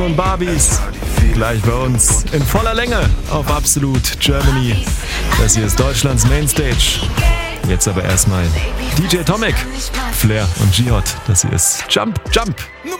und Barbies. Gleich bei uns in voller Länge auf Absolute Germany. Das hier ist Deutschlands Mainstage. Jetzt aber erstmal DJ Tomic, Flair und G-Hot. Das hier ist Jump, Jump.